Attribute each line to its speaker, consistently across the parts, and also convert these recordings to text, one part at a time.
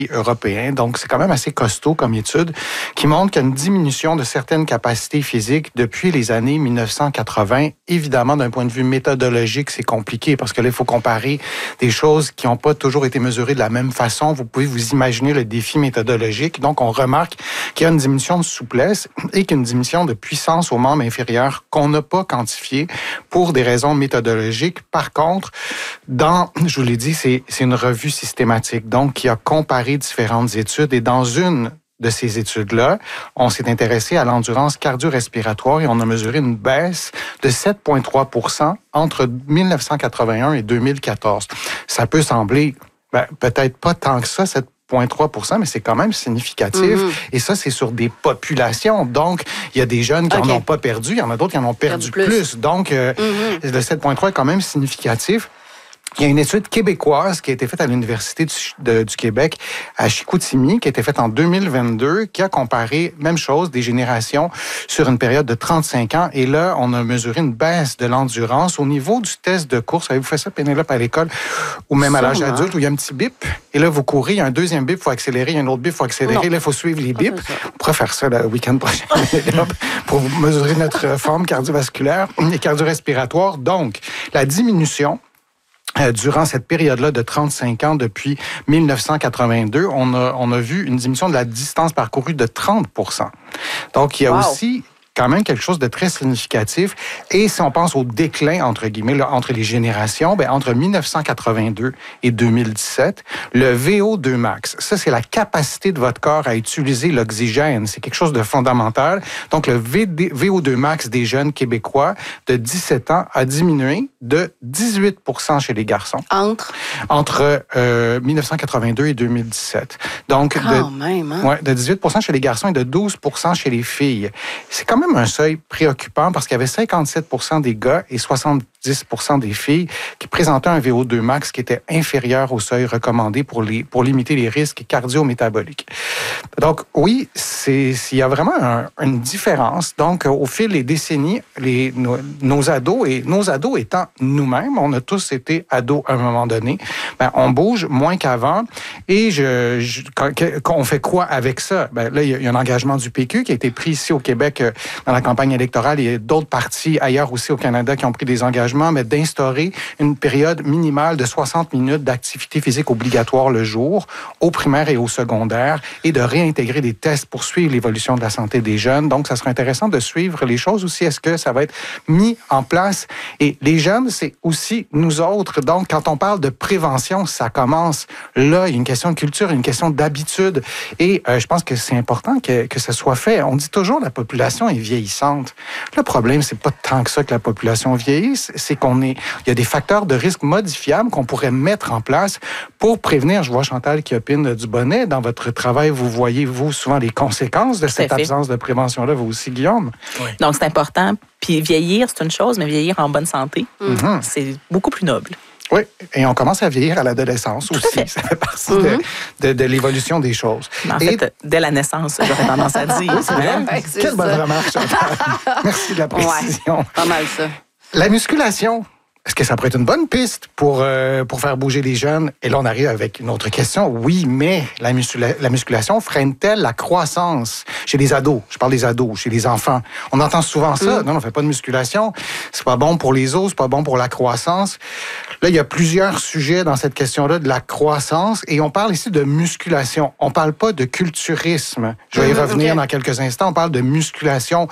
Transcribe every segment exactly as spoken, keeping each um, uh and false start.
Speaker 1: européen. Donc, c'est quand même assez costaud comme étude qui montre qu'il y a une diminution de certaines capacités physiques depuis les années mille neuf cent quatre-vingts. Évidemment, d'un point de vue méthodologique, c'est compliqué parce que là, il faut comparer des choses qui n'ont pas toujours été mesurées de la même façon. Vous pouvez vous imaginer le défi méthodologique. Donc, on remarque qu'il y a une diminution de souplesse et qu'il y a une diminution de puissance aux membres inférieurs qu'on n'a pas quantifiée pour des raisons méthodologiques. Par contre, dans, je vous l'ai dit, c'est, c'est une revue systématique. Donc, qui a comparé différentes études et dans une de ces études-là, on s'est intéressé à l'endurance cardio-respiratoire et on a mesuré une baisse de sept virgule trois pour cent entre mille neuf cent quatre-vingt-un et deux mille quatorze. Ça peut sembler ben, peut-être pas tant que ça, sept virgule trois pour cent, mais c'est quand même significatif. Mm-hmm. Et ça, c'est sur des populations. Donc, il y a des jeunes qui n'en okay. ont pas perdu, il y en a d'autres qui en ont perdu, perdu plus. plus. Donc, euh, mm-hmm. le sept virgule trois est quand même significatif. Il y a une étude québécoise qui a été faite à l'Université du, de, du Québec à Chicoutimi, qui a été faite en deux mille vingt-deux, qui a comparé, même chose, des générations sur une période de trente-cinq ans. Et là, on a mesuré une baisse de l'endurance au niveau du test de course. Avez-vous fait ça, Pénélope, à l'école, ou même à l'âge adulte, où il y a un petit bip, et là, vous courez, il y a un deuxième bip, il faut accélérer, il y a un autre bip, il faut accélérer, non. Là, il faut suivre les bips. On pourrait faire ça le week-end prochain, pour mesurer notre forme cardiovasculaire et cardio-respiratoire. Donc, la diminution Euh, durant cette période-là de trente-cinq ans, depuis mille neuf cent quatre-vingt-deux, on a, on a vu une diminution de la distance parcourue de trente pour cent. Donc, il y a wow. aussi quand même quelque chose de très significatif. Et si on pense au déclin, entre guillemets, là, entre les générations, ben, entre mille neuf cent quatre-vingt-deux et deux mille dix-sept, le V O deux max, ça, c'est la capacité de votre corps à utiliser l'oxygène. C'est quelque chose de fondamental. Donc, le V O deux max des jeunes Québécois de dix-sept ans a diminué de dix-huit pour cent chez les garçons.
Speaker 2: Entre?
Speaker 1: Entre euh, mille neuf cent quatre-vingt-deux et deux mille dix-sept. Donc,
Speaker 2: quand
Speaker 1: de,
Speaker 2: même, hein?
Speaker 1: ouais, de dix-huit pour cent chez les garçons et de douze pour cent chez les filles. C'est quand même un seuil préoccupant parce qu'il y avait cinquante-sept pour cent des gars et soixante-dix pour cent des filles qui présentaient un V O deux max qui était inférieur au seuil recommandé pour, les, pour limiter les risques cardio-métaboliques. Donc, oui, c'est, il y a vraiment un, une différence. Donc, au fil des décennies, les, nos, nos ados, et nos ados étant nous-mêmes, on a tous été ados à un moment donné, ben, on bouge moins qu'avant. Et je, je, quand, quand on fait quoi avec ça? Ben, là, il y a un engagement du P Q qui a été pris ici au Québec dans la campagne électorale. Il y a d'autres partis ailleurs aussi au Canada qui ont pris des engagements, mais d'instaurer une période minimale de soixante minutes d'activité physique obligatoire le jour, au primaire et au secondaire, et de réintégrer des tests pour suivre l'évolution de la santé des jeunes. Donc, ça serait intéressant de suivre les choses aussi. Est-ce que ça va être mis en place? Et les jeunes, c'est aussi nous autres. Donc, quand on parle de prévention, ça commence là. Il y a une question de culture, une question d'habitude. Et euh, je pense que c'est important que, que ça soit fait. On dit toujours que la population est vieillissante. Le problème, c'est pas tant que ça que la population vieillisse, c'est qu'on est, il y a des facteurs de risque modifiables qu'on pourrait mettre en place pour prévenir. Je vois Chantal qui opine du bonnet. Dans votre travail, vous voyez, vous, souvent les conséquences de cette absence de prévention-là, vous aussi, Guillaume.
Speaker 3: Oui. Donc, c'est important. Puis vieillir, c'est une chose, mais vieillir en bonne santé, mm-hmm. c'est beaucoup plus noble.
Speaker 1: Oui, et on commence à vieillir à l'adolescence
Speaker 3: Tout
Speaker 1: aussi.
Speaker 3: Fait.
Speaker 1: Ça fait partie mm-hmm. de, de, de l'évolution des choses.
Speaker 3: Mais en
Speaker 1: et...
Speaker 3: fait, dès la naissance, j'aurais tendance à dire.
Speaker 1: C'est vrai? Ouais, c'est Quelle ça. Bonne remarque, Chantal. Merci de la précision.
Speaker 2: Ouais, pas mal ça.
Speaker 1: La musculation. Est-ce que ça pourrait être une bonne piste pour, euh, pour faire bouger les jeunes? Et là, on arrive avec une autre question. Oui, mais la, muscula- la musculation freine-t-elle la croissance chez les ados? Je parle des ados, chez les enfants. On entend souvent ça. Mmh. Non, on ne fait pas de musculation. C'est pas bon pour les os, c'est pas bon pour la croissance. Là, il y a plusieurs sujets dans cette question-là de la croissance. Et on parle ici de musculation. On ne parle pas de culturisme. Je vais y mmh, revenir okay. dans quelques instants. On parle de musculation.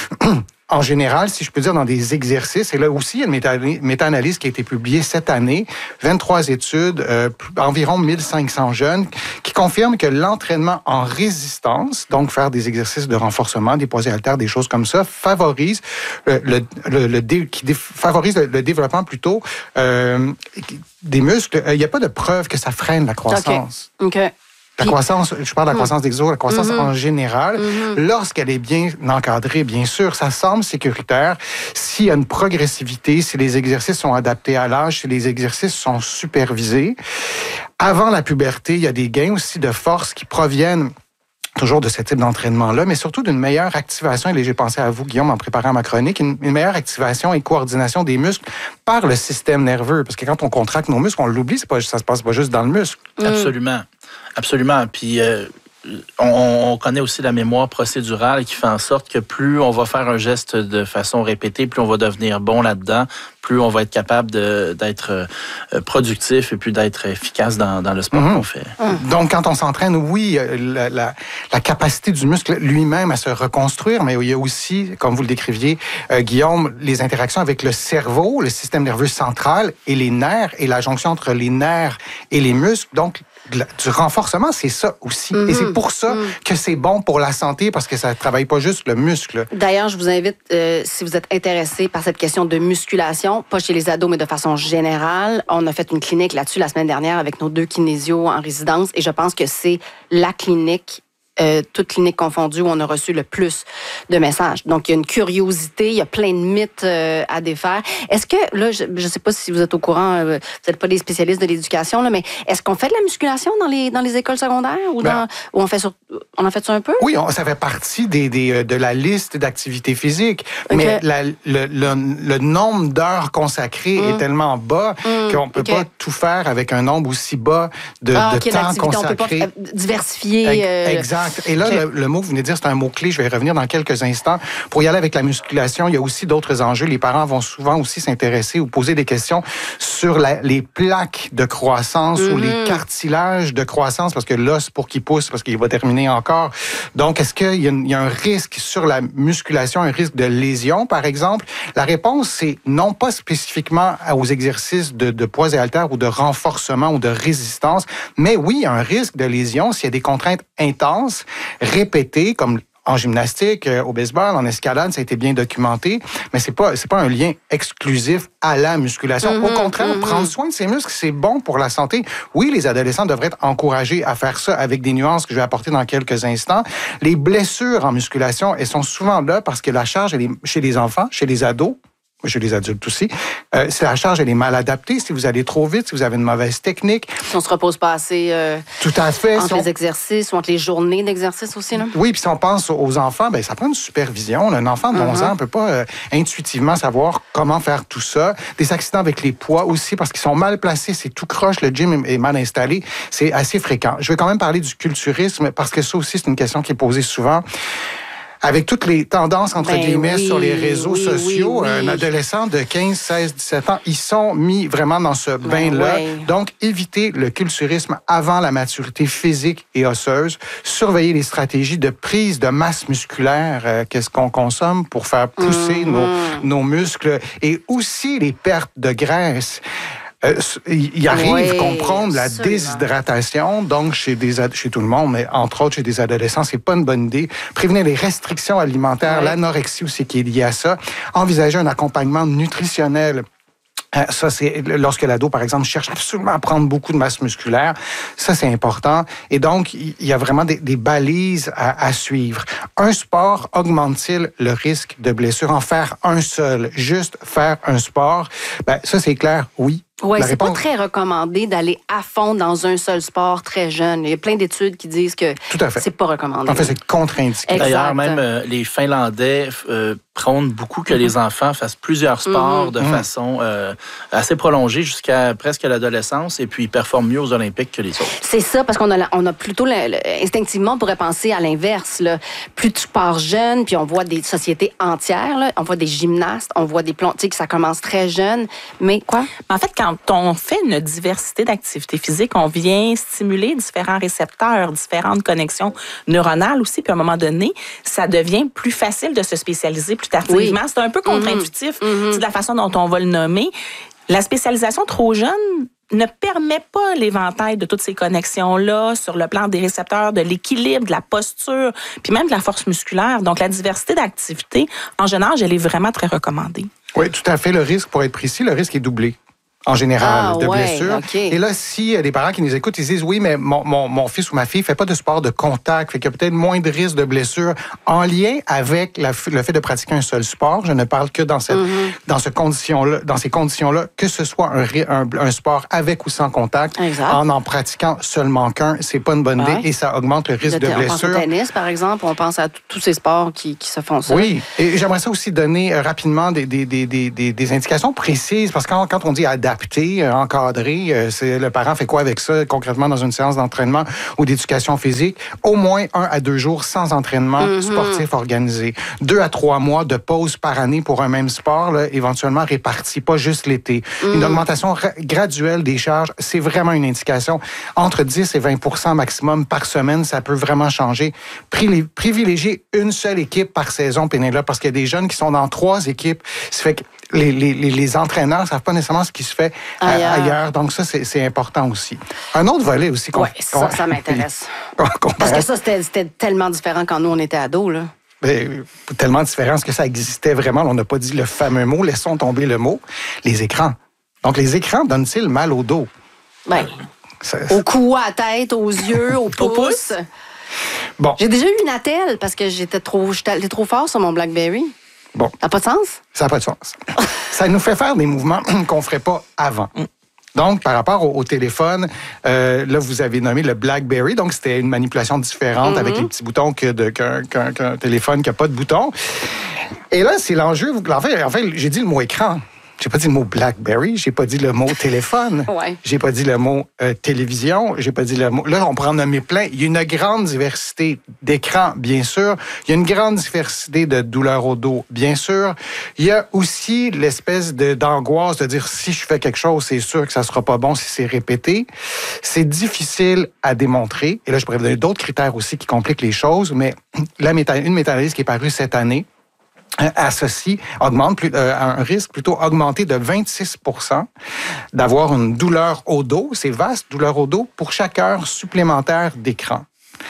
Speaker 1: En général, si je peux dire, dans des exercices, et là aussi, il y a une méta- méta-analyse qui a été publiée cette année, vingt-trois études, euh, environ mille cinq cents jeunes, qui confirment que l'entraînement en résistance, donc faire des exercices de renforcement, des poids et haltères, des choses comme ça, favorise euh, le, le, le, dé- qui dé- favorise le, le développement plutôt euh, des muscles. Il n'y a pas de preuve que ça freine la croissance.
Speaker 2: OK. Okay.
Speaker 1: La croissance, je parle de la croissance des os, la croissance mm-hmm. en général, mm-hmm. lorsqu'elle est bien encadrée, bien sûr, ça semble sécuritaire. S'il y a une progressivité, si les exercices sont adaptés à l'âge, si les exercices sont supervisés. Avant la puberté, il y a des gains aussi de force qui proviennent toujours de ce type d'entraînement-là, mais surtout d'une meilleure activation, et j'ai pensé à vous, Guillaume, en préparant ma chronique, une, une meilleure activation et coordination des muscles par le système nerveux. Parce que quand on contracte nos muscles, on l'oublie, c'est pas, ça se passe pas juste dans le muscle.
Speaker 2: Mmh. Absolument. Absolument. Puis... Euh... On, on connaît aussi la mémoire procédurale qui fait en sorte que plus on va faire un geste de façon répétée, plus on va devenir bon là-dedans, plus on va être capable de, d'être productif et puis d'être efficace dans, dans le sport mmh. qu'on fait.
Speaker 1: Mmh. Donc, quand on s'entraîne, oui, la, la, la capacité du muscle lui-même à se reconstruire, mais il y a aussi, comme vous le décriviez, euh, Guillaume, les interactions avec le cerveau, le système nerveux central et les nerfs et la jonction entre les nerfs et les muscles. Donc, du renforcement, c'est ça aussi. Mm-hmm. Et c'est pour ça mm-hmm. que c'est bon pour la santé, parce que ça ne travaille pas juste le muscle.
Speaker 4: D'ailleurs, je vous invite, euh, si vous êtes intéressé par cette question de musculation, pas chez les ados, mais de façon générale, on a fait une clinique là-dessus la semaine dernière avec nos deux kinésios en résidence, et je pense que c'est la clinique Euh, toutes cliniques confondues où on a reçu le plus de messages. Donc, il y a une curiosité, il y a plein de mythes euh, à défaire. Est-ce que, là, je ne sais pas si vous êtes au courant, euh, vous n'êtes pas des spécialistes de l'éducation, là, mais est-ce qu'on fait de la musculation dans les, dans les écoles secondaires ou, dans, ben, ou on, fait sur, on en fait ça un peu?
Speaker 1: Oui, on, ça fait partie des, des, de la liste d'activités physiques, okay. mais la, le, le, le nombre d'heures consacrées mmh. est tellement bas mmh. qu'on ne peut okay. pas tout faire avec un nombre aussi bas de, ah, de okay, temps consacré.
Speaker 4: On peut pas diversifier. Euh,
Speaker 1: exact. Et là, okay. le, le mot que vous venez de dire, c'est un mot-clé. Je vais y revenir dans quelques instants. Pour y aller avec la musculation, il y a aussi d'autres enjeux. Les parents vont souvent aussi s'intéresser ou poser des questions sur la, les plaques de croissance mm-hmm. ou les cartilages de croissance, parce que l'os, pour qu'il pousse, parce qu'il va terminer encore. Donc, est-ce qu'il y a, il y a un risque sur la musculation, un risque de lésion, par exemple? La réponse, c'est non pas spécifiquement aux exercices de, de poids et haltères ou de renforcement ou de résistance, mais oui, il y a un risque de lésion s'il y a des contraintes intenses répétées, comme en gymnastique, au baseball, en escalade, ça a été bien documenté, mais c'est pas c'est pas un lien exclusif à la musculation. Mm-hmm, Au contraire, mm-hmm. prendre soin de ses muscles, c'est bon pour la santé. Oui, les adolescents devraient être encouragés à faire ça avec des nuances que je vais apporter dans quelques instants. Les blessures en musculation, elles sont souvent là parce que la charge, elle est chez les enfants, chez les ados, chez les adultes aussi. Euh, si la charge, elle est mal adaptée, si vous allez trop vite, si vous avez une mauvaise technique.
Speaker 4: Si on se repose pas assez euh,
Speaker 1: Tout à fait.
Speaker 4: entre
Speaker 1: si on...
Speaker 4: les exercices ou entre les journées d'exercice aussi. Là.
Speaker 1: Oui, puis si on pense aux enfants, ben ça prend une supervision. Un enfant de onze uh-huh. ans ne peut pas euh, intuitivement savoir comment faire tout ça. Des accidents avec les poids aussi, parce qu'ils sont mal placés, c'est tout croche, le gym est mal installé. C'est assez fréquent. Je vais quand même parler du culturisme, parce que ça aussi, c'est une question qui est posée souvent. Avec toutes les tendances, entre ben guillemets, oui, sur les réseaux oui, sociaux, oui, oui. un adolescent de quinze, seize, dix-sept ans, ils sont mis vraiment dans ce bain-là. Ben oui. Donc, éviter le culturisme avant la maturité physique et osseuse. Surveiller les stratégies de prise de masse musculaire. Euh, qu'est-ce qu'on consomme pour faire pousser mm-hmm. nos, nos muscles. Et aussi les pertes de graisse. Euh, il arrive oui, comprendre la absolument. déshydratation, donc chez, des, chez tout le monde, mais entre autres chez des adolescents, c'est pas une bonne idée. Prévenir les restrictions alimentaires, oui. l'anorexie aussi qui est liée à ça. Envisager un accompagnement nutritionnel. Ça, c'est lorsque l'ado, par exemple, cherche absolument à prendre beaucoup de masse musculaire. Ça, c'est important. Et donc, il y a vraiment des, des balises à, à suivre. Un sport augmente-t-il le risque de blessure? En faire un seul, juste faire un sport, ben, ça, c'est clair, oui.
Speaker 4: Oui, c'est réponse... pas très recommandé d'aller à fond dans un seul sport très jeune. Il y a plein d'études qui disent que c'est pas recommandé.
Speaker 1: En fait, c'est contre-indiqué.
Speaker 2: D'ailleurs, même euh, les Finlandais euh, prônent beaucoup que mm-hmm. les enfants fassent plusieurs sports mm-hmm. de mm-hmm. façon euh, assez prolongée jusqu'à presque l'adolescence, et puis ils performent mieux aux Olympiques que les autres.
Speaker 4: C'est ça, parce qu'on a, on a plutôt, le, le, instinctivement, on pourrait penser à l'inverse. Là. Plus tu pars jeune, puis on voit des sociétés entières, là, on voit des gymnastes, on voit des plombiers, tu sais, que ça commence très jeune. Mais quoi?
Speaker 3: En fait, quand Quand on fait une diversité d'activités physiques, on vient stimuler différents récepteurs, différentes connexions neuronales aussi, puis à un moment donné, ça devient plus facile de se spécialiser plus tardivement. Oui. C'est un peu contre-intuitif, mm-hmm. c'est de la façon dont on va le nommer. La spécialisation trop jeune ne permet pas l'éventail de toutes ces connexions-là sur le plan des récepteurs, de l'équilibre, de la posture, puis même de la force musculaire. Donc, la diversité d'activités, en jeune âge, elle est vraiment très recommandée.
Speaker 1: Oui, tout à fait. Le risque, pour être précis, le risque est doublé en général,
Speaker 4: ah,
Speaker 1: de
Speaker 4: ouais,
Speaker 1: blessures.
Speaker 4: Okay.
Speaker 1: Et là, si y a des parents qui nous écoutent, ils disent, oui, mais mon, mon, mon fils ou ma fille fait pas de sport de contact, fait qu'il y a peut-être moins de risques de blessures en lien avec la, le fait de pratiquer un seul sport. Je ne parle que dans, cette, mm-hmm. dans, ce condition-là, dans ces conditions-là, que ce soit un, un, un sport avec ou sans contact, exact. En en pratiquant seulement qu'un, c'est pas une bonne idée ouais. et ça augmente le risque de, de blessure.
Speaker 4: On pense au tennis, par exemple, on pense à tous ces sports qui, qui se font ça.
Speaker 1: Oui, et j'aimerais ça aussi donner euh, rapidement des, des, des, des, des, des indications précises, parce que quand, quand on dit adapter, euh, encadrer, euh, c'est, le parent fait quoi avec ça concrètement dans une séance d'entraînement ou d'éducation physique? Au moins un à deux jours sans entraînement mm-hmm. sportif organisé. Deux à trois mois de pause par année pour un même sport, là, éventuellement répartis, pas juste l'été. Mm. Une augmentation ra- graduelle des charges, c'est vraiment une indication. Entre dix et vingt pour cent maximum par semaine, ça peut vraiment changer. Pri- privilégier une seule équipe par saison, Pénélope, parce qu'il y a des jeunes qui sont dans trois équipes. Ça fait que les, les, les entraîneurs ne savent pas nécessairement ce qui se fait ailleurs. ailleurs. Donc ça, c'est, c'est important aussi. Un autre volet aussi.
Speaker 4: Oui, ça, ça m'intéresse. Parce que ça, c'était, c'était tellement différent quand nous, on était ados, là.
Speaker 1: Ben, tellement différent. Est-ce que ça existait vraiment? On n'a pas dit le fameux mot. Laissons tomber le mot. Les écrans. Donc, les écrans donnent-ils mal au dos?
Speaker 4: Ben, ça, au cou, à la tête, aux yeux, au pouce.
Speaker 1: Bon.
Speaker 4: J'ai déjà eu une attelle parce que j'étais trop, j'étais trop fort sur mon BlackBerry.
Speaker 1: Bon.
Speaker 4: Ça n'a pas de sens?
Speaker 1: Ça n'a pas de sens. Ça nous fait faire des mouvements qu'on ne ferait pas avant. Donc, par rapport au, au téléphone, euh, là, vous avez nommé le BlackBerry. Donc, c'était une manipulation différente mm-hmm. avec les petits boutons que de, qu'un, qu'un, qu'un téléphone qui n'a pas de boutons. Et là, c'est l'enjeu. En fait, en fait, j'ai dit le mot écran. J'ai pas dit le mot BlackBerry, j'ai pas dit le mot téléphone,
Speaker 4: ouais.
Speaker 1: j'ai pas dit le mot euh, télévision, j'ai pas dit le mot... Là, on pourrait en nommer plein. Il y a une grande diversité d'écrans, bien sûr. Il y a une grande diversité de douleurs au dos, bien sûr. Il y a aussi l'espèce de, d'angoisse de dire si je fais quelque chose, c'est sûr que ça sera pas bon si c'est répété. C'est difficile à démontrer. Et là, je pourrais vous donner d'autres critères aussi qui compliquent les choses, mais la méta... une méta-analyse qui est parue cette année associe, augmente plus, euh, un risque plutôt augmenté de vingt-six pour cent d'avoir une douleur au dos, c'est vaste, douleur au dos, pour chaque heure supplémentaire d'écran.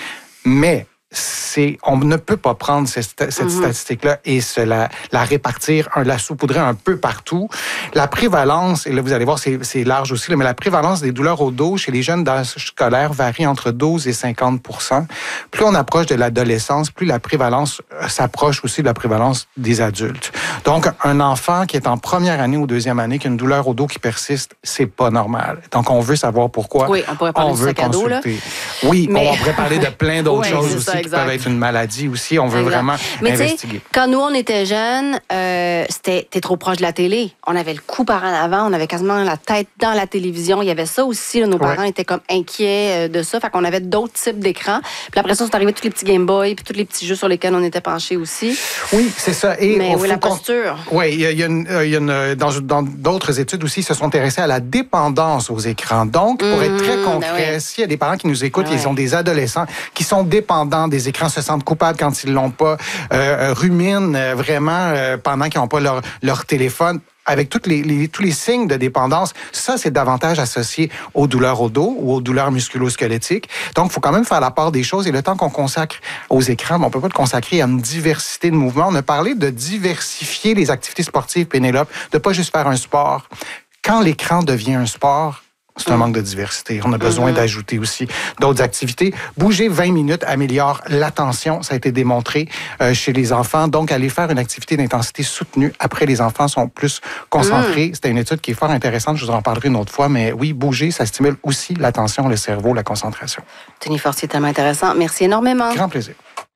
Speaker 1: Mais c'est, on ne peut pas prendre cette, cette mm-hmm. statistique-là et se la, la répartir, la saupoudrer un peu partout. La prévalence, et là vous allez voir, c'est, c'est large aussi, là, mais la prévalence des douleurs au dos chez les jeunes d'âge scolaire varie entre douze et cinquante pour cent. Plus on approche de l'adolescence, plus la prévalence s'approche aussi de la prévalence des adultes. Donc, un enfant qui est en première année ou deuxième année, qui a une douleur au dos qui persiste, c'est pas normal. Donc, on veut savoir pourquoi.
Speaker 4: Oui, on pourrait parler
Speaker 1: on
Speaker 4: du
Speaker 1: veut
Speaker 4: sac à dos, là.
Speaker 1: Oui,
Speaker 4: mais...
Speaker 1: on pourrait parler de plein d'autres
Speaker 4: oui,
Speaker 1: choses aussi
Speaker 4: ça,
Speaker 1: qui peuvent être une maladie aussi. On veut
Speaker 4: exact.
Speaker 1: vraiment
Speaker 4: mais
Speaker 1: investiguer.
Speaker 4: Quand nous, on était jeunes, euh, c'était t'es trop proche de la télé. On avait le cou par en avant, on avait quasiment la tête dans la télévision. Il y avait ça aussi. Là, nos ouais. parents étaient comme inquiets de ça. Fait qu'on avait d'autres types d'écrans. Puis après ça, sont arrivés tous les petits Game Boy puis tous les petits jeux sur lesquels on était penchés aussi.
Speaker 1: Oui, c'est ça. Et
Speaker 4: mais oui, la posture.
Speaker 1: Oui, il y a, il y a, une, il y a une, dans, dans d'autres études aussi, ils se sont intéressés à la dépendance aux écrans. Donc, pour mmh, être très concret, ben oui. s'il y a des parents qui nous écoutent, ben ils oui. ont des adolescents qui sont dépendants des écrans, se sentent coupables quand ils l'ont pas, euh, ruminent euh, vraiment euh, pendant qu'ils n'ont pas leur, leur téléphone, avec toutes les, les, tous les signes de dépendance, ça, c'est davantage associé aux douleurs au dos ou aux douleurs musculo-squelettiques. Donc, il faut quand même faire la part des choses. Et le temps qu'on consacre aux écrans, on ne peut pas le consacrer à une diversité de mouvements. On a parlé de diversifier les activités sportives, Pénélope, de pas juste faire un sport. Quand l'écran devient un sport, c'est un manque de diversité. On a besoin mm-hmm. d'ajouter aussi d'autres activités. Bouger vingt minutes améliore l'attention. Ça a été démontré euh, chez les enfants. Donc, aller faire une activité d'intensité soutenue après, les enfants sont plus concentrés. Mm. C'était une étude qui est fort intéressante. Je vous en parlerai une autre fois. Mais oui, bouger, ça stimule aussi l'attention, le cerveau, la concentration.
Speaker 4: Tony Fortier, tellement intéressant. Merci énormément.
Speaker 1: Grand plaisir.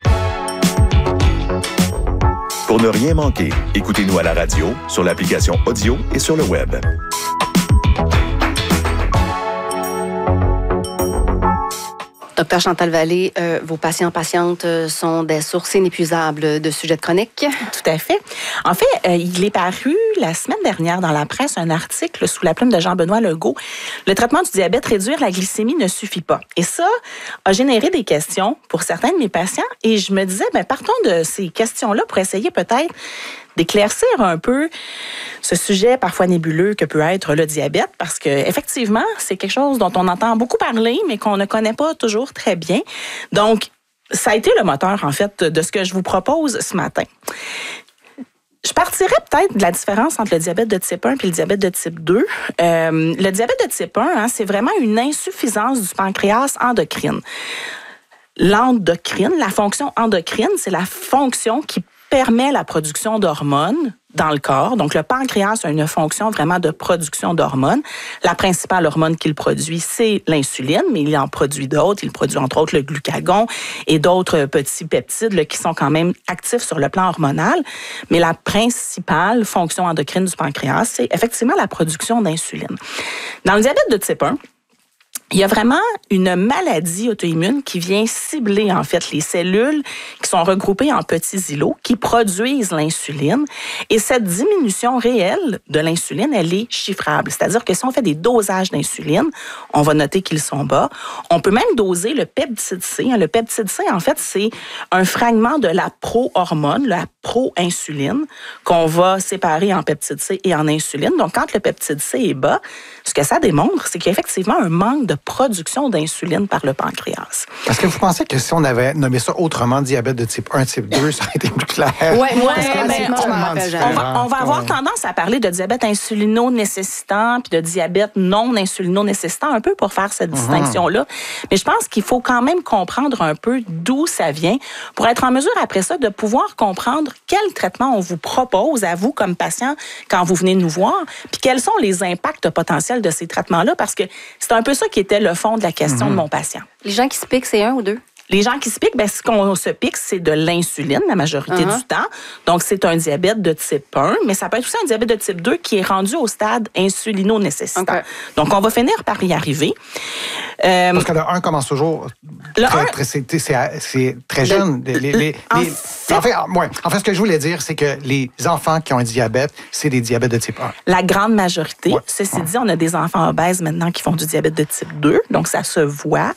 Speaker 5: Pour ne rien manquer, écoutez-nous à la radio, sur l'application audio et sur le web.
Speaker 4: Docteur Chantal Vallée, euh, vos patients patientes sont des sources inépuisables de sujets de chronique.
Speaker 3: Tout à fait. En fait, euh, il est paru la semaine dernière dans la presse un article sous la plume de Jean-Benoît Legault. Le traitement du diabète, réduire la glycémie ne suffit pas. Et ça a généré des questions pour certains de mes patients. Et je me disais, ben, partons de ces questions-là pour essayer peut-être d'éclaircir un peu ce sujet parfois nébuleux que peut être le diabète, parce que effectivement, c'est quelque chose dont on entend beaucoup parler, mais qu'on ne connaît pas toujours très bien. Donc, ça a été le moteur, en fait, de ce que je vous propose ce matin. Je partirais peut-être de la différence entre le diabète de type un et le diabète de type deux. Euh, le diabète de type un, hein, c'est vraiment une insuffisance du pancréas endocrine. L'endocrine, la fonction endocrine, c'est la fonction qui permet la production d'hormones dans le corps. Donc, le pancréas a une fonction vraiment de production d'hormones. La principale hormone qu'il produit, c'est l'insuline, mais il en produit d'autres. Il produit entre autres le glucagon et d'autres petits peptides là, qui sont quand même actifs sur le plan hormonal. Mais la principale fonction endocrine du pancréas, c'est effectivement la production d'insuline. Dans le diabète de type un, il y a vraiment une maladie auto-immune qui vient cibler, en fait, les cellules qui sont regroupées en petits îlots qui produisent l'insuline. Et cette diminution réelle de l'insuline, elle est chiffrable. C'est-à-dire que si on fait des dosages d'insuline, on va noter qu'ils sont bas. On peut même doser le peptide C. Le peptide C, en fait, c'est un fragment de la pro-hormone, la pro-insuline, qu'on va séparer en peptide C et en insuline. Donc, quand le peptide C est bas, ce que ça démontre, c'est qu'il y a effectivement un manque de production d'insuline par le pancréas.
Speaker 1: Est-ce que vous pensez que si on avait nommé ça autrement, diabète de type un, type deux, ça aurait été plus clair?
Speaker 4: Oui, ouais,
Speaker 3: ouais,
Speaker 4: ben,
Speaker 3: on, on va, on va avoir ouais. tendance à parler de diabète insulino-nécessitant puis de diabète non insulino-nécessitant, un peu pour faire cette uh-huh. distinction-là. Mais je pense qu'il faut quand même comprendre un peu d'où ça vient pour être en mesure, après ça, de pouvoir comprendre quel traitement on vous propose à vous comme patient quand vous venez nous voir, puis quels sont les impacts potentiels de ces traitements-là, parce que c'est un peu ça qui était le fond de la question mm-hmm. de mon patient.
Speaker 4: Les gens qui se piquent, c'est un ou deux?
Speaker 3: Les gens qui se piquent, ben, ce qu'on se pique, c'est de l'insuline la majorité uh-huh. du temps. Donc, c'est un diabète de type un, mais ça peut être aussi un diabète de type deux qui est rendu au stade insulino-nécessitant. Okay. Donc, on va finir par y arriver.
Speaker 1: Euh, Parce que le un commence toujours
Speaker 3: le
Speaker 1: très,
Speaker 3: un,
Speaker 1: très, c'est, c'est, c'est très jeune. Les, les, les, en, les, fait, en, fait, ouais, en fait, ce que je voulais dire, c'est que les enfants qui ont un diabète, c'est des diabètes de type un.
Speaker 3: La grande majorité. Ouais. Ceci ouais. dit, on a des enfants obèses maintenant qui font du diabète de type deux, donc ça se voit.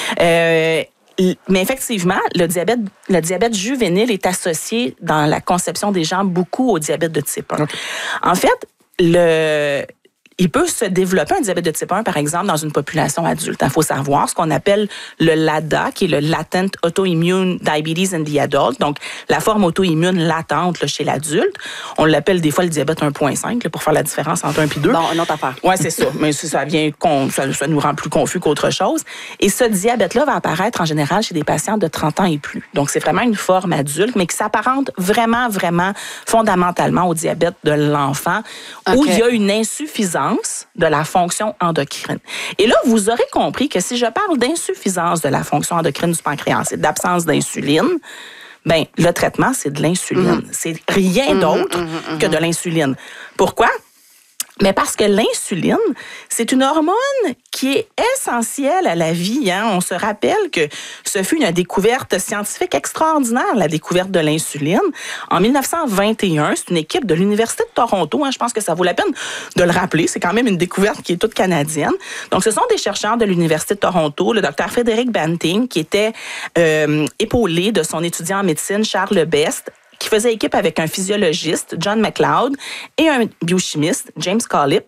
Speaker 3: Euh, Mais effectivement, le diabète, le diabète juvénile est associé dans la conception des gens beaucoup au diabète de type un. Okay. En fait, le... il peut se développer un diabète de type un, par exemple, dans une population adulte. Il faut savoir ce qu'on appelle le LADA, qui est le Latent Autoimmune Diabetes in the Adult, donc la forme auto-immune latente là, chez l'adulte. On l'appelle des fois le diabète un virgule cinq là, pour faire la différence entre un et deux.
Speaker 4: Bon, une autre affaire.
Speaker 3: Oui, c'est ça. Mais ça, vient, ça, ça nous rend plus confus qu'autre chose. Et ce diabète-là va apparaître en général chez des patients de trente ans et plus. Donc, c'est vraiment une forme adulte, mais qui s'apparente vraiment, vraiment fondamentalement au diabète de l'enfant, okay. où il y a une insuffisance de la fonction endocrine. Et là, vous aurez compris que si je parle d'insuffisance de la fonction endocrine du pancréas et d'absence d'insuline, ben le traitement, c'est de l'insuline. Mm-hmm. C'est rien d'autre mm-hmm, mm-hmm. que de l'insuline. Pourquoi? Mais parce que l'insuline, c'est une hormone qui est essentielle à la vie. Hein? On se rappelle que ce fut une découverte scientifique extraordinaire, la découverte de l'insuline. En dix-neuf cent vingt et un, c'est une équipe de l'Université de Toronto. Hein? Je pense que ça vaut la peine de le rappeler. C'est quand même une découverte qui est toute canadienne. Donc, ce sont des chercheurs de l'Université de Toronto, le docteur Frédéric Banting, qui était euh, épaulé de son étudiant en médecine, Charles Best, qui faisait équipe avec un physiologiste, John McLeod, et un biochimiste, James Collip.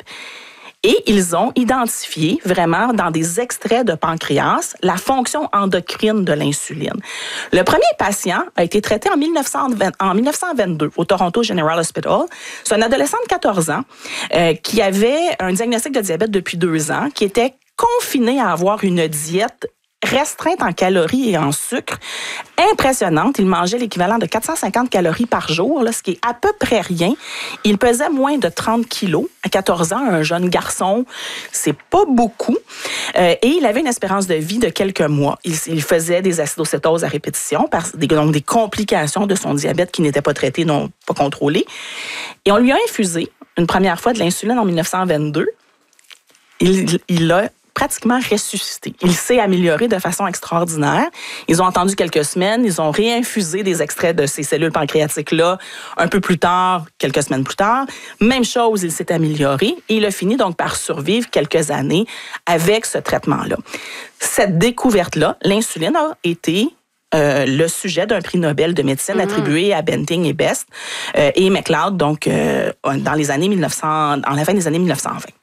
Speaker 3: Et ils ont identifié vraiment dans des extraits de pancréas la fonction endocrine de l'insuline. Le premier patient a été traité en dix-neuf cent vingt-deux au Toronto General Hospital. C'est un adolescent de quatorze ans euh, qui avait un diagnostic de diabète depuis deux ans, qui était confiné à avoir une diète restreinte en calories et en sucre, impressionnante. Il mangeait l'équivalent de quatre cent cinquante calories par jour, là, ce qui est à peu près rien. Il pesait moins de trente kilos. À quatorze ans, un jeune garçon, c'est pas beaucoup. Euh, et il avait une espérance de vie de quelques mois. Il, il faisait des acidocétoses à répétition, par, des, donc des complications de son diabète qui n'étaient pas traitées, non pas contrôlées. Et on lui a infusé une première fois de l'insuline en dix-neuf cent vingt-deux. Il, il a pratiquement ressuscité. Il s'est amélioré de façon extraordinaire. Ils ont attendu quelques semaines, ils ont réinfusé des extraits de ces cellules pancréatiques-là un peu plus tard, quelques semaines plus tard. Même chose, il s'est amélioré et il a fini donc par survivre quelques années avec ce traitement-là. Cette découverte-là, l'insuline a été Euh, le sujet d'un prix Nobel de médecine mm-hmm. attribué à Banting et Best euh, et McLeod, donc euh, dans les années mille neuf cents, en la fin des années mille neuf cent vingt.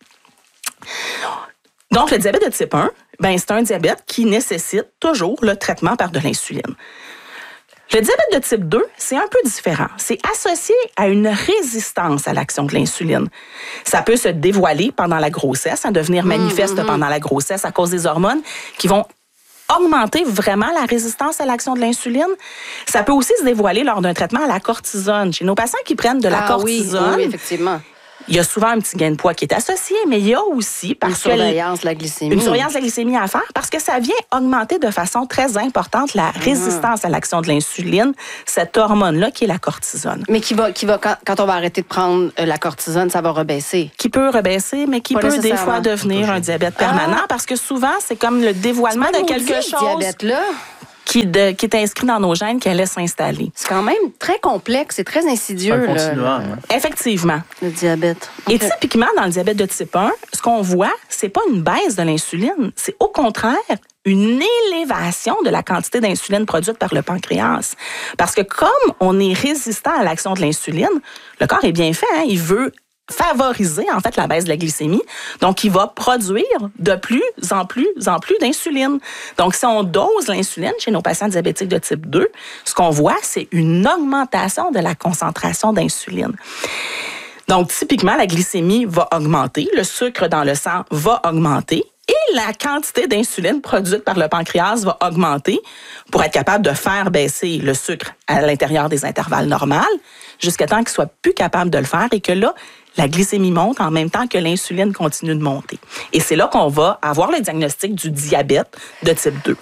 Speaker 3: Donc, le diabète de type un, ben, c'est un diabète qui nécessite toujours le traitement par de l'insuline. Le diabète de type deux, c'est un peu différent. C'est associé à une résistance à l'action de l'insuline. Ça peut se dévoiler pendant la grossesse, hein, devenir manifeste mmh, mmh. pendant la grossesse à cause des hormones qui vont augmenter vraiment la résistance à l'action de l'insuline. Ça peut aussi se dévoiler lors d'un traitement à la cortisone. Chez nos patients qui prennent de la
Speaker 4: ah,
Speaker 3: cortisone,
Speaker 4: oui, oui, effectivement.
Speaker 3: Il y a souvent un petit gain de poids qui est associé, mais il y a aussi parce
Speaker 4: une surveillance de la glycémie.
Speaker 3: Une surveillance de la glycémie à faire parce que ça vient augmenter de façon très importante la résistance mmh. à l'action de l'insuline, cette hormone-là qui est la cortisone.
Speaker 4: Mais qui va, qui va quand, quand on va arrêter de prendre la cortisone, ça va rebaisser.
Speaker 3: Qui peut rebaisser, mais qui Pas peut des fois devenir un diabète permanent ah. parce que souvent, c'est comme le dévoilement de quelque chose.
Speaker 4: Ce diabète-là.
Speaker 3: Qui, de, qui est inscrit dans nos gènes, qui allait s'installer.
Speaker 4: C'est quand même très complexe et très insidieux.
Speaker 2: C'est
Speaker 4: là,
Speaker 2: le...
Speaker 3: Effectivement.
Speaker 4: Le diabète.
Speaker 3: Okay. Et typiquement, dans le diabète de type un, ce qu'on voit, c'est pas une baisse de l'insuline, c'est au contraire une élévation de la quantité d'insuline produite par le pancréas. Parce que comme on est résistant à l'action de l'insuline, le corps est bien fait, hein, il veut favoriser en fait la baisse de la glycémie. Donc, il va produire de plus en plus en plus d'insuline. Donc, si on dose l'insuline chez nos patients diabétiques de type deux, ce qu'on voit, c'est une augmentation de la concentration d'insuline. Donc, typiquement, la glycémie va augmenter, le sucre dans le sang va augmenter et la quantité d'insuline produite par le pancréas va augmenter pour être capable de faire baisser le sucre à l'intérieur des intervalles normaux jusqu'à temps qu'il soit plus capable de le faire et que là, la glycémie monte en même temps que l'insuline continue de monter. Et c'est là qu'on va avoir le diagnostic du diabète de type deux.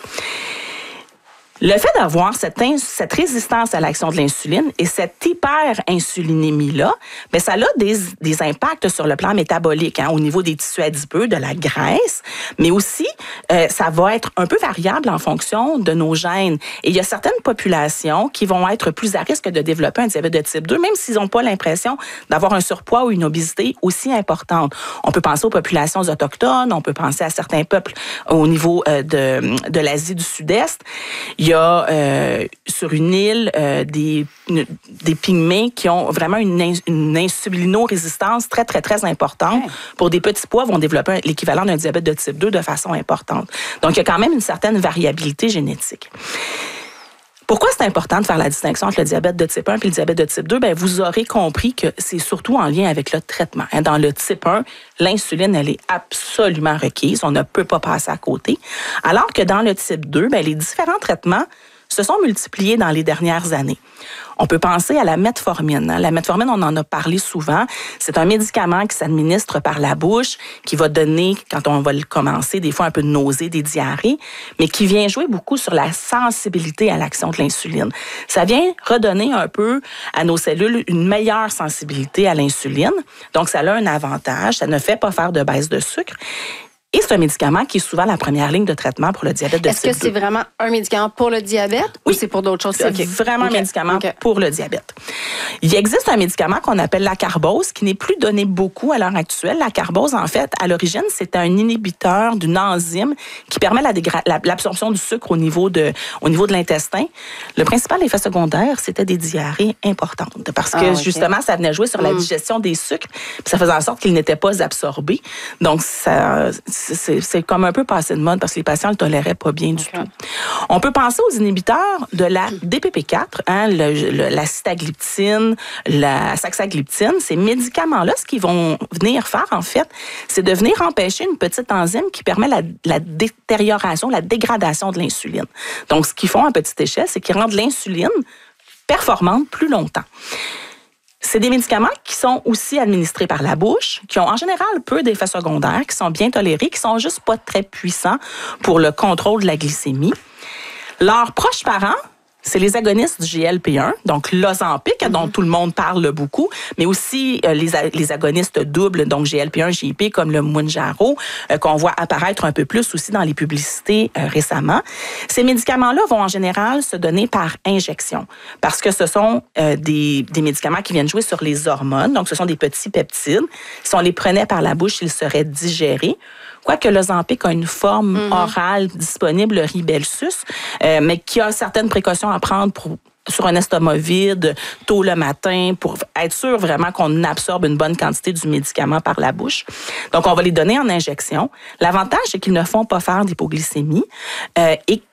Speaker 3: Le fait d'avoir cette, ins- cette résistance à l'action de l'insuline et cette hyperinsulinémie-là, bien, ça a des, des impacts sur le plan métabolique, hein, au niveau des tissus adipeux, de la graisse, mais aussi, euh, ça va être un peu variable en fonction de nos gènes. Et il y a certaines populations qui vont être plus à risque de développer un diabète de type deux, même s'ils n'ont pas l'impression d'avoir un surpoids ou une obésité aussi importante. On peut penser aux populations autochtones, on peut penser à certains peuples au niveau euh, de, de l'Asie du Sud-Est. Il y a euh, sur une île euh, des, des pygmées qui ont vraiment une, ins- une insulino-résistance très, très, très importante. Ouais. Pour des petits poids, vont développer un, l'équivalent d'un diabète de type deux de façon importante. Donc, il y a quand même une certaine variabilité génétique. Pourquoi c'est important de faire la distinction entre le diabète de type un et le diabète de type deux? Bien, vous aurez compris que c'est surtout en lien avec le traitement. Dans le type un, l'insuline, elle est absolument requise. On ne peut pas passer à côté. Alors que dans le type deux, bien, les différents traitements se sont multipliés dans les dernières années. On peut penser à la metformine. La metformine, on en a parlé souvent. C'est un médicament qui s'administre par la bouche, qui va donner, quand on va le commencer, des fois un peu de nausée, des diarrhées, mais qui vient jouer beaucoup sur la sensibilité à l'action de l'insuline. Ça vient redonner un peu à nos cellules une meilleure sensibilité à l'insuline. Donc, ça a un avantage. Ça ne fait pas faire de baisse de sucre. Et c'est un médicament qui est souvent la première ligne de traitement pour le diabète de type deux.
Speaker 4: Est-ce que c'est vraiment un médicament pour le diabète
Speaker 3: oui.
Speaker 4: ou c'est pour d'autres choses?
Speaker 3: C'est
Speaker 4: okay.
Speaker 3: vraiment
Speaker 4: okay.
Speaker 3: un médicament
Speaker 4: okay.
Speaker 3: pour le diabète. Il existe un médicament qu'on appelle la carbose qui n'est plus donné beaucoup à l'heure actuelle. La carbose, en fait, à l'origine, c'est un inhibiteur d'une enzyme qui permet la dégra- la, l'absorption du sucre au niveau de, au niveau de l'intestin. Le principal effet secondaire, c'était des diarrhées importantes parce que, ah, okay. justement, ça venait jouer sur mm. la digestion des sucres puis ça faisait en sorte qu'ils n'étaient pas absorbés. Donc, ça, c'est, c'est comme un peu passé de mode parce que les patients ne le toléraient pas bien du okay. tout. On peut penser aux inhibiteurs de la D P P quatre, hein, le, le, la sitagliptine, la saxagliptine. Ces médicaments-là, ce qu'ils vont venir faire, en fait, c'est de venir empêcher une petite enzyme qui permet la, la détérioration, la dégradation de l'insuline. Donc, ce qu'ils font à petite échelle, c'est qu'ils rendent l'insuline performante plus longtemps. C'est des médicaments qui sont aussi administrés par la bouche, qui ont en général peu d'effets secondaires, qui sont bien tolérés, qui sont juste pas très puissants pour le contrôle de la glycémie. Leurs proches parents, c'est les agonistes du G L P un, donc l'Ozempic, mm-hmm. dont tout le monde parle beaucoup, mais aussi euh, les, les agonistes doubles, donc G L P un, G I P, comme le Mounjaro, euh, qu'on voit apparaître un peu plus aussi dans les publicités euh, récemment. Ces médicaments-là vont en général se donner par injection, parce que ce sont euh, des, des médicaments qui viennent jouer sur les hormones, donc ce sont des petits peptides. Si on les prenait par la bouche, ils seraient digérés. Quoique l'Ozempic a une forme mm-hmm. orale disponible, le Rybelsus, euh, mais qui a certaines précautions à prendre pour, sur un estomac vide, tôt le matin, pour être sûr vraiment qu'on absorbe une bonne quantité du médicament par la bouche. Donc, on va les donner en injection. L'avantage, c'est qu'ils ne font pas faire d'hypoglycémie euh, et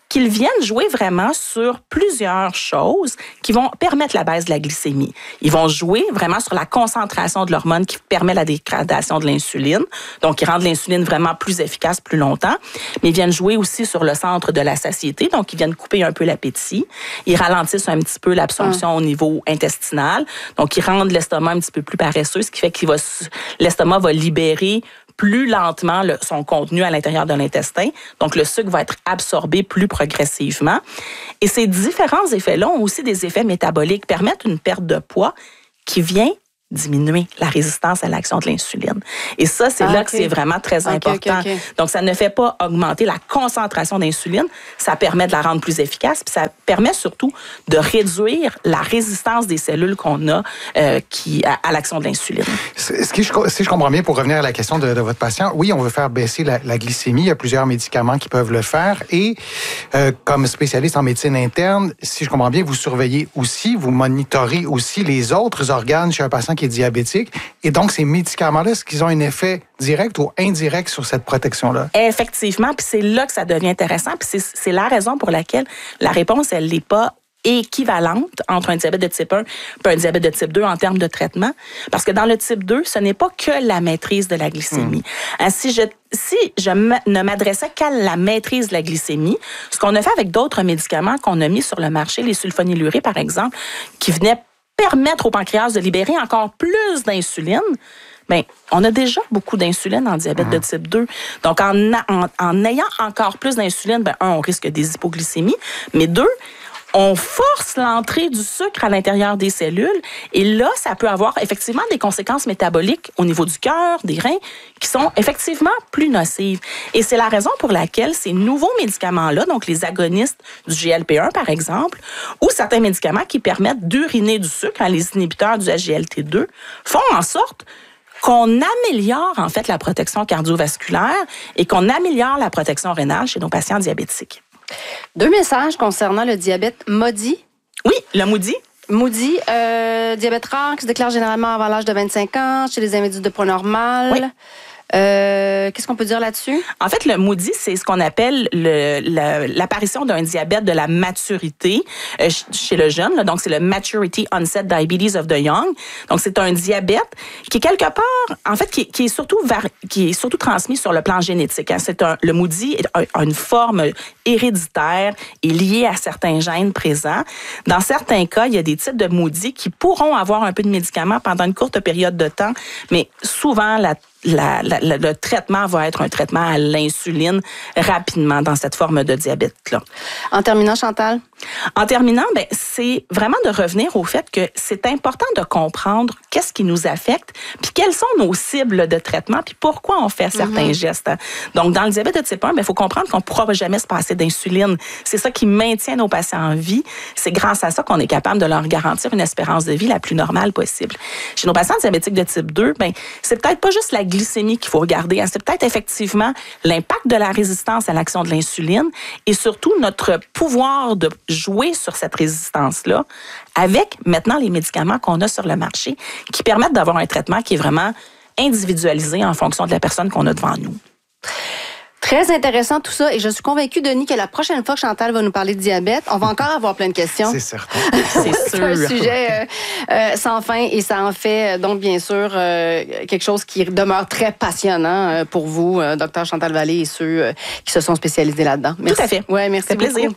Speaker 3: qu'ils viennent jouer vraiment sur plusieurs choses qui vont permettre la baisse de la glycémie. Ils vont jouer vraiment sur la concentration de l'hormone qui permet la dégradation de l'insuline. Donc, ils rendent l'insuline vraiment plus efficace plus longtemps. Mais ils viennent jouer aussi sur le centre de la satiété. Donc, ils viennent couper un peu l'appétit. Ils ralentissent un petit peu l'absorption hum. au niveau intestinal. Donc, ils rendent l'estomac un petit peu plus paresseux, ce qui fait que l'estomac va libérer plus lentement le, son contenu à l'intérieur de l'intestin. Donc, le sucre va être absorbé plus progressivement. Et ces différents effets-là ont aussi des effets métaboliques, permettent une perte de poids qui vient diminuer la résistance à l'action de l'insuline. Et ça, c'est ah, là okay. que c'est vraiment très okay, important. Okay, okay. Donc, ça ne fait pas augmenter la concentration d'insuline, ça permet de la rendre plus efficace, puis ça permet surtout de réduire la résistance des cellules qu'on a euh, qui, à, à l'action de l'insuline.
Speaker 1: Ce qui, si je comprends bien, pour revenir à la question de, de votre patient, oui, on veut faire baisser la, la glycémie. Il y a plusieurs médicaments qui peuvent le faire. Et euh, comme spécialiste en médecine interne, si je comprends bien, vous surveillez aussi, vous monitorez aussi les autres organes chez un patient qui est diabétique. Et donc, ces médicaments-là, est-ce qu'ils ont un effet direct ou indirect sur cette protection-là?
Speaker 3: Effectivement, puis c'est là que ça devient intéressant. Puis c'est, c'est la raison pour laquelle la réponse, elle n'est pas équivalente entre un diabète de type un et un diabète de type deux en termes de traitement. Parce que dans le type deux, ce n'est pas que la maîtrise de la glycémie. Mmh. Hein, si je, si je m- ne m'adressais qu'à la maîtrise de la glycémie, ce qu'on a fait avec d'autres médicaments qu'on a mis sur le marché, les sulfonylurées par exemple, qui venaient permettre au pancréas de libérer encore plus d'insuline, bien, on a déjà beaucoup d'insuline en diabète mmh. de type deux. Donc, en, en, en ayant encore plus d'insuline, bien, un, on risque des hypoglycémies, mais deux, on force l'entrée du sucre à l'intérieur des cellules et là, ça peut avoir effectivement des conséquences métaboliques au niveau du cœur, des reins, qui sont effectivement plus nocives. Et c'est la raison pour laquelle ces nouveaux médicaments-là, donc les agonistes du G L P un par exemple, ou certains médicaments qui permettent d'uriner du sucre, hein, les inhibiteurs du S G L T deux, font en sorte qu'on améliore en fait la protection cardiovasculaire et qu'on améliore la protection rénale chez nos patients diabétiques.
Speaker 4: Deux messages concernant le diabète maudit.
Speaker 3: Oui, le maudit.
Speaker 4: Maudit, euh, diabète rare qui se déclare généralement avant l'âge de vingt-cinq ans chez les individus de poids normal.
Speaker 3: Oui.
Speaker 4: Euh, qu'est-ce qu'on peut dire là-dessus?
Speaker 3: En fait, le maudit, c'est ce qu'on appelle le, le, l'apparition d'un diabète de la maturité euh, chez le jeune. Là. Donc, c'est le Maturity Onset Diabetes of the Young. Donc, c'est un diabète qui est quelque part, en fait, qui, qui est surtout vari, qui est surtout transmis sur le plan génétique. Hein. C'est un, le maudit a une forme héréditaire et liée à certains gènes présents. Dans certains cas, il y a des types de maudits qui pourront avoir un peu de médicaments pendant une courte période de temps, mais souvent, la La, la, la, le traitement va être un traitement à l'insuline rapidement dans cette forme de diabète-là.
Speaker 4: En terminant, Chantal?
Speaker 3: En terminant, ben, c'est vraiment de revenir au fait que c'est important de comprendre qu'est-ce qui nous affecte, puis quelles sont nos cibles de traitement, puis pourquoi on fait certains mm-hmm. gestes. Donc, dans le diabète de type un, il faut comprendre qu'on ne pourra jamais se passer d'insuline. C'est ça qui maintient nos patients en vie. C'est grâce à ça qu'on est capable de leur garantir une espérance de vie la plus normale possible. Chez nos patients diabétiques de type deux, ben, c'est peut-être pas juste la glycémie qu'il faut regarder. C'est peut-être effectivement l'impact de la résistance à l'action de l'insuline et surtout notre pouvoir de jouer sur cette résistance-là avec maintenant les médicaments qu'on a sur le marché qui permettent d'avoir un traitement qui est vraiment individualisé en fonction de la personne qu'on a devant nous.
Speaker 4: Très intéressant tout ça et je suis convaincue, Denis, que la prochaine fois que Chantal va nous parler de diabète, on va encore avoir plein de questions.
Speaker 1: C'est certain.
Speaker 3: C'est sûr.
Speaker 4: C'est un sujet euh, euh, sans fin et ça en fait donc bien sûr euh, quelque chose qui demeure très passionnant euh, pour vous, euh, docteur Chantal Vallée et ceux euh, qui se sont spécialisés là-dedans. Merci.
Speaker 3: Tout à fait.
Speaker 4: Ouais, merci beaucoup.
Speaker 3: Plaisir.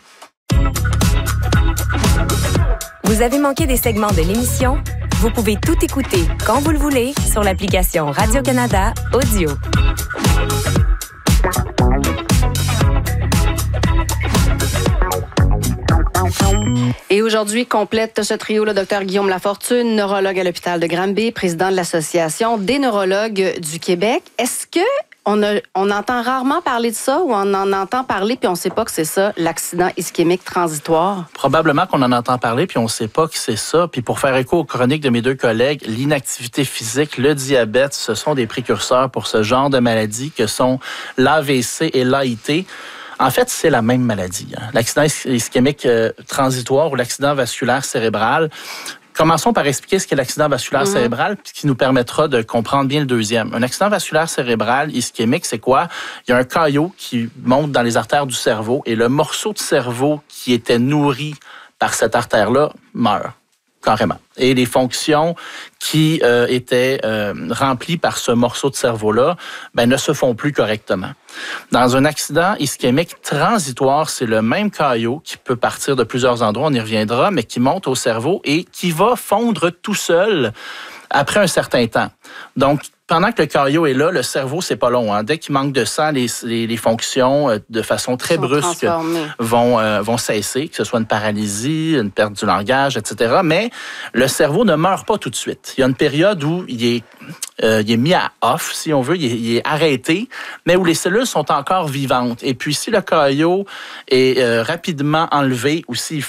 Speaker 6: Vous avez manqué des segments de l'émission? Vous pouvez tout écouter quand vous le voulez sur l'application Radio-Canada Audio.
Speaker 4: Et aujourd'hui, complète ce trio le docteur Guillaume Lafortune, neurologue à l'hôpital de Granby, président de l'Association des neurologues du Québec. Est-ce que on, a, on entend rarement parler de ça ou on en entend parler puis on ne sait pas que c'est ça, l'accident ischémique transitoire?
Speaker 2: Probablement qu'on en entend parler puis on ne sait pas que c'est ça. Puis pour faire écho aux chroniques de mes deux collègues, l'inactivité physique, le diabète, ce sont des précurseurs pour ce genre de maladies que sont l'A V C et l'A I T. En fait, c'est la même maladie. Hein. L'accident ischémique euh, transitoire ou l'accident vasculaire cérébral Commençons par expliquer ce qu'est l'accident vasculaire
Speaker 4: Mm-hmm.
Speaker 2: cérébral, puis qui nous permettra de comprendre bien le deuxième. Un accident vasculaire cérébral ischémique, c'est quoi? Il y a un caillot qui monte dans les artères du cerveau et le morceau de cerveau qui était nourri par cette artère-là meurt. Carrément. Et les fonctions qui euh, étaient euh, remplies par ce morceau de cerveau-là ben, ne se font plus correctement. Dans un accident ischémique transitoire, c'est le même caillot qui peut partir de plusieurs endroits, on y reviendra, mais qui monte au cerveau et qui va fondre tout seul après un certain temps. Donc, pendant que le caillot est là, le cerveau, c'est pas long. Hein. Dès qu'il manque de sang, les, les, les fonctions, euh, de façon très brusque, vont, euh, vont cesser, que ce soit une paralysie, une perte du langage, et cetera. Mais le cerveau ne meurt pas tout de suite. Il y a une période où il est, euh, il est mis à off, si on veut, il est, il est arrêté, mais où les cellules sont encore vivantes. Et puis, si le caillot est euh, rapidement enlevé ou s'il